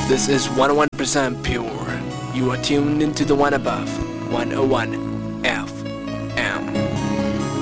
This is 101% pure. You are tuned into the one above, 101